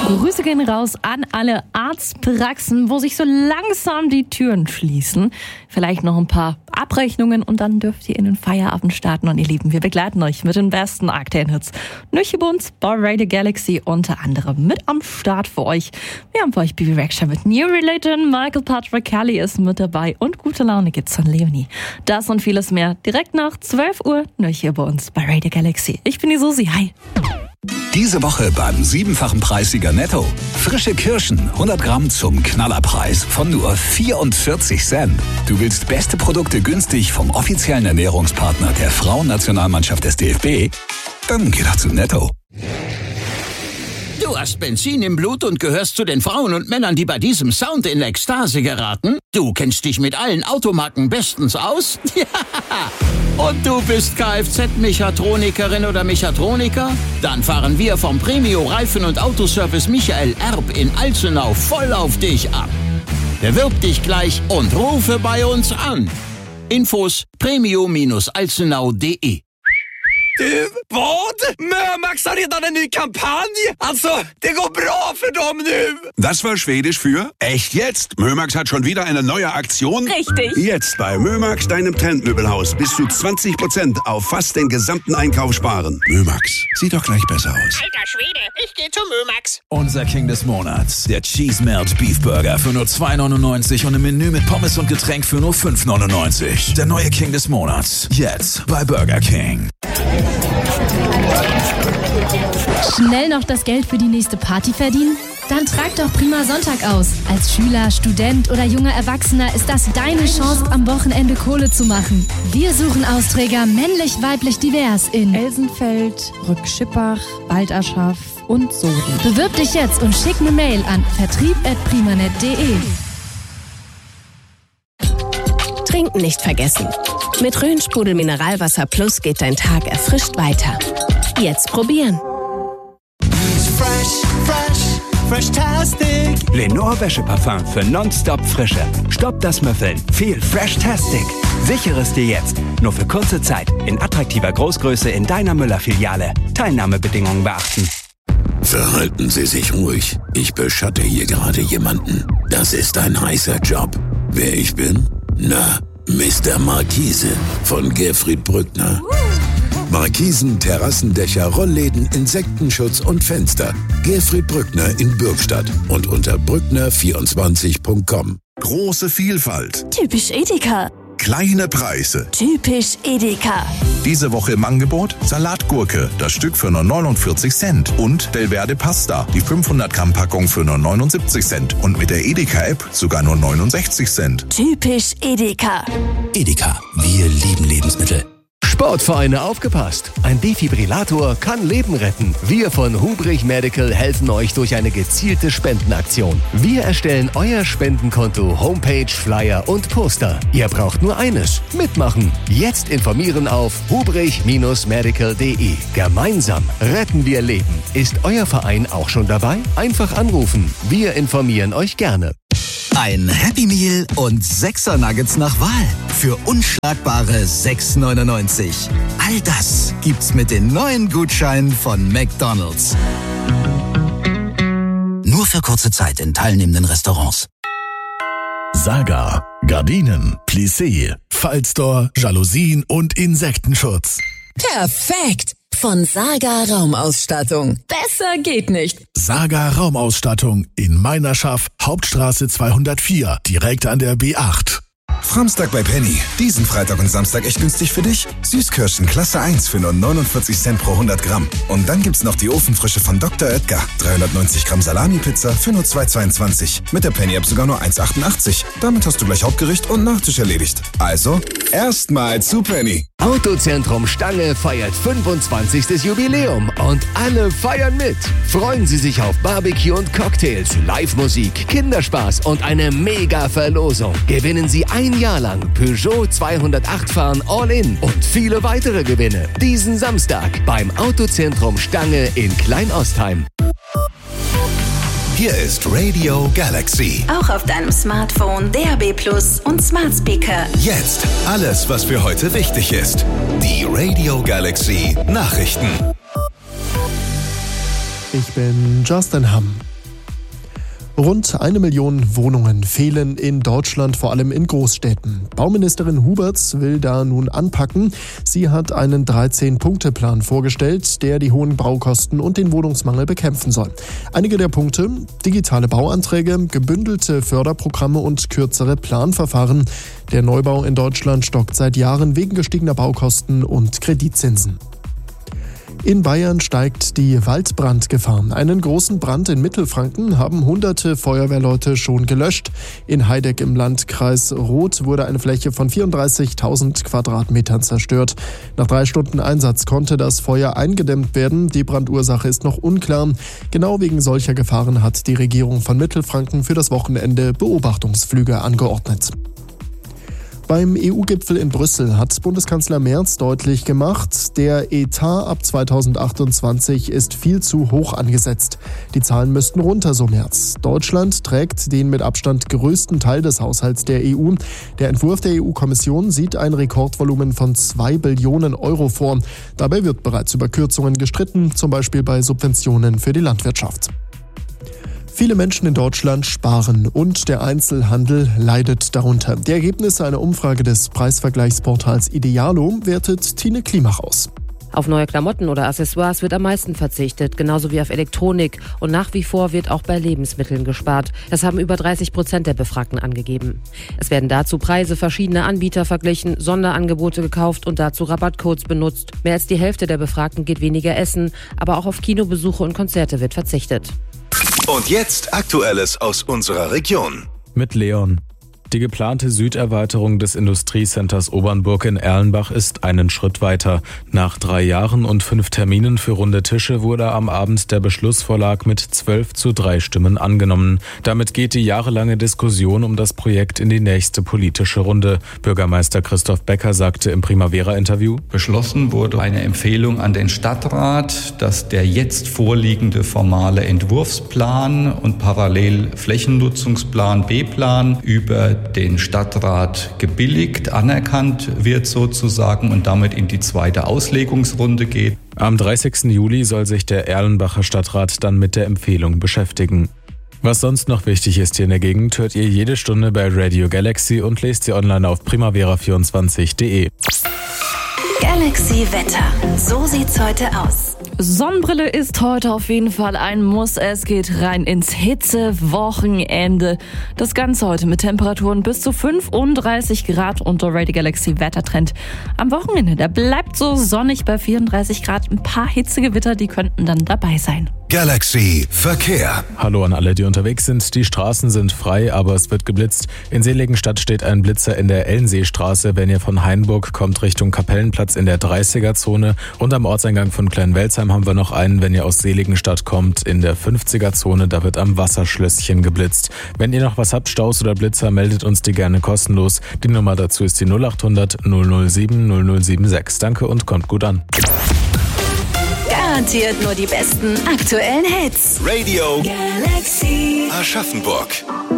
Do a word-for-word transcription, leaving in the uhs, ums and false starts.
Grüße gehen raus an alle Arztpraxen, wo sich so langsam die Türen schließen. Vielleicht noch ein paar Abrechnungen und dann dürft ihr in den Feierabend starten. Und ihr Lieben, wir begleiten euch mit den besten Aktuellen-Hits. Nüchebund, bei Radio Galaxy unter anderem mit am Start für euch. Wir haben für euch Bibi Rexha mit New Religion, Michael Patrick Kelly ist mit dabei und gute Laune gibt's von Leonie. Das und vieles mehr direkt nach zwölf Uhr nur hier bei uns bei Radio Galaxy. Ich bin die Susi, hi. Diese Woche beim siebenfachen Preissieger Netto. Frische Kirschen, hundert Gramm zum Knallerpreis von nur vierundvierzig Cent. Du willst beste Produkte günstig vom offiziellen Ernährungspartner der Frauennationalmannschaft des D F B? Dann geh doch zu Netto. Du hast Benzin im Blut und gehörst zu den Frauen und Männern, die bei diesem Sound in Ekstase geraten? Du kennst dich mit allen Automarken bestens aus? Ja! Und du bist Kfz-Mechatronikerin oder Mechatroniker? Dann fahren wir vom Premio Reifen- und Autoservice Michael Erb in Alzenau voll auf dich ab. Bewirb dich gleich und rufe bei uns an. Infos premio alzenau punkt de. Du, vad? Mömax har redan en ny kampanj! Alltså, det går bra för dem nu! Das war Schwedisch für echt jetzt. Mömax hat schon wieder eine neue Aktion. Richtig. Jetzt bei Mömax, deinem Trendmöbelhaus, bis zu zwanzig Prozent auf fast den gesamten Einkauf sparen. Mömax, sieht doch gleich besser aus. Alter Schwede, ich geh zu Mömax. Unser King des Monats, der Cheese Melt Beef Burger für nur zwei neunundneunzig und ein Menü mit Pommes und Getränk für nur fünf neunundneunzig. Der neue King des Monats, jetzt bei Burger King. Schnell noch das Geld für die nächste Party verdienen? Dann trag doch Prima Sonntag aus. Als Schüler, Student oder junger Erwachsener ist das deine Chance, am Wochenende Kohle zu machen. Wir suchen Austräger männlich, weiblich, divers in Elsenfeld, Rückschippach, Baldaschaf und Soden. Bewirb dich jetzt und schick eine Mail an vertrieb at primanet punkt de. Trinken nicht vergessen. Mit Rhön-Sprudel Mineralwasser Plus geht dein Tag erfrischt weiter. Jetzt probieren. Fresh, fresh, fresh-tastic. Lenore Wäscheparfum für nonstop Frische. Stoppt das Müffeln. Viel Fresh-tastic. Sichere es dir jetzt. Nur für kurze Zeit. In attraktiver Großgröße in deiner Müller-Filiale. Teilnahmebedingungen beachten. Verhalten Sie sich ruhig. Ich beschatte hier gerade jemanden. Das ist ein heißer Job. Wer ich bin? Na, Mister Markise von Gerfried Brückner. Markisen, Terrassendächer, Rollläden, Insektenschutz und Fenster. Gerfried Brückner in Bürgstadt und unter brückner vierundzwanzig punkt com. Große Vielfalt. Typisch Edeka. Kleine Preise. Typisch Edeka. Diese Woche im Angebot Salatgurke, das Stück für nur neunundvierzig Cent. Und Delverde Pasta, die fünfhundert Gramm Packung für nur neunundsiebzig Cent. Und mit der Edeka-App sogar nur neunundsechzig Cent. Typisch Edeka. Edeka, wir lieben Lebensmittel. Sportvereine, aufgepasst! Ein Defibrillator kann Leben retten. Wir von Hubrich Medical helfen euch durch eine gezielte Spendenaktion. Wir erstellen euer Spendenkonto, Homepage, Flyer und Poster. Ihr braucht nur eines: mitmachen. Jetzt informieren auf hubrich medical punkt de. Gemeinsam retten wir Leben. Ist euer Verein auch schon dabei? Einfach anrufen. Wir informieren euch gerne. Ein Happy Meal und Sechser Nuggets nach Wahl für unschlagbare sechs neunundneunzig. All das gibt's mit den neuen Gutscheinen von McDonald's. Nur für kurze Zeit in teilnehmenden Restaurants. Saga, Gardinen, Plissé, Fallstore, Jalousien und Insektenschutz. Perfekt! Von Saga Raumausstattung. Besser geht nicht. Saga Raumausstattung in Meinerschaft, Hauptstraße zweihundertvier, direkt an der B acht. Samstag bei Penny. Diesen Freitag und Samstag echt günstig für dich. Süßkirschen Klasse eins für nur neunundvierzig Cent pro hundert Gramm. Und dann gibt's noch die Ofenfrische von Doktor Oetker. dreihundertneunzig Gramm Salami-Pizza für nur zwei zweiundzwanzig. Mit der Penny-App sogar nur eins achtundachtzig. Damit hast du gleich Hauptgericht und Nachtisch erledigt. Also, erstmal zu Penny. Autozentrum Stange feiert fünfundzwanzigstes Jubiläum und alle feiern mit. Freuen Sie sich auf Barbecue und Cocktails, Live-Musik, Kinderspaß und eine Mega-Verlosung. Gewinnen Sie ein Jahr lang Peugeot zweihundertacht fahren All-In und viele weitere Gewinne. Diesen Samstag beim Autozentrum Stange in Kleinostheim. Hier ist Radio Galaxy. Auch auf deinem Smartphone, D A B Plus und Smart Speaker. Jetzt alles, was für heute wichtig ist. Die Radio Galaxy Nachrichten. Ich bin Justin Hamm. Rund eine Million Wohnungen fehlen in Deutschland, vor allem in Großstädten. Bauministerin Huberts will da nun anpacken. Sie hat einen dreizehn-Punkte-Plan vorgestellt, der die hohen Baukosten und den Wohnungsmangel bekämpfen soll. Einige der Punkte: digitale Bauanträge, gebündelte Förderprogramme und kürzere Planverfahren. Der Neubau in Deutschland stockt seit Jahren wegen gestiegener Baukosten und Kreditzinsen. In Bayern steigt die Waldbrandgefahr. Einen großen Brand in Mittelfranken haben hunderte Feuerwehrleute schon gelöscht. In Heideck im Landkreis Roth wurde eine Fläche von vierunddreißigtausend Quadratmetern zerstört. Nach drei Stunden Einsatz konnte das Feuer eingedämmt werden. Die Brandursache ist noch unklar. Genau wegen solcher Gefahren hat die Regierung von Mittelfranken für das Wochenende Beobachtungsflüge angeordnet. Beim E U-Gipfel in Brüssel hat Bundeskanzler Merz deutlich gemacht, der Etat ab zweitausendachtundzwanzig ist viel zu hoch angesetzt. Die Zahlen müssten runter, so Merz. Deutschland trägt den mit Abstand größten Teil des Haushalts der E U. Der Entwurf der E U-Kommission sieht ein Rekordvolumen von zwei Billionen Euro vor. Dabei wird bereits über Kürzungen gestritten, zum Beispiel bei Subventionen für die Landwirtschaft. Viele Menschen in Deutschland sparen und der Einzelhandel leidet darunter. Die Ergebnisse einer Umfrage des Preisvergleichsportals Idealo wertet Tine Klimach aus. Auf neue Klamotten oder Accessoires wird am meisten verzichtet, genauso wie auf Elektronik. Und nach wie vor wird auch bei Lebensmitteln gespart. Das haben über dreißig Prozent der Befragten angegeben. Es werden dazu Preise verschiedener Anbieter verglichen, Sonderangebote gekauft und dazu Rabattcodes benutzt. Mehr als die Hälfte der Befragten geht weniger essen, aber auch auf Kinobesuche und Konzerte wird verzichtet. Und jetzt Aktuelles aus unserer Region. Mit Leon. Die geplante Süderweiterung des Industriecenters Obernburg in Erlenbach ist einen Schritt weiter. Nach drei Jahren und fünf Terminen für runde Tische wurde am Abend der Beschlussvorschlag mit zwölf zu drei Stimmen angenommen. Damit geht die jahrelange Diskussion um das Projekt in die nächste politische Runde. Bürgermeister Christoph Becker sagte im Primavera-Interview: Beschlossen wurde eine Empfehlung an den Stadtrat, dass der jetzt vorliegende formale Entwurfsplan und parallel Flächennutzungsplan B-Plan über den Stadtrat gebilligt, anerkannt wird sozusagen und damit in die zweite Auslegungsrunde geht. Am dreißigsten Juli soll sich der Erlenbacher Stadtrat dann mit der Empfehlung beschäftigen. Was sonst noch wichtig ist hier in der Gegend, hört ihr jede Stunde bei Radio Galaxy und lest sie online auf primavera vierundzwanzig punkt de. Galaxy Wetter. So sieht's heute aus. Sonnenbrille ist heute auf jeden Fall ein Muss. Es geht rein ins Hitzewochenende. Das Ganze heute mit Temperaturen bis zu fünfunddreißig Grad unter Radio Galaxy Wettertrend. Am Wochenende, da bleibt so sonnig bei vierunddreißig Grad. Ein paar Hitzegewitter, die könnten dann dabei sein. Galaxy Verkehr. Hallo an alle, die unterwegs sind. Die Straßen sind frei, aber es wird geblitzt. In Seligenstadt steht ein Blitzer in der Ellenseestraße. Wenn ihr von Hainburg kommt Richtung Kapellenplatz in der dreißiger-Zone. Und am Ortseingang von Kleinwelsheim haben wir noch einen, wenn ihr aus Seligenstadt kommt, in der fünfziger-Zone. Da wird am Wasserschlösschen geblitzt. Wenn ihr noch was habt, Staus oder Blitzer, meldet uns die gerne kostenlos. Die Nummer dazu ist die null acht hundert null null sieben null null sieben sechs. Danke und kommt gut an. Garantiert nur die besten aktuellen Hits. Radio Galaxy Aschaffenburg.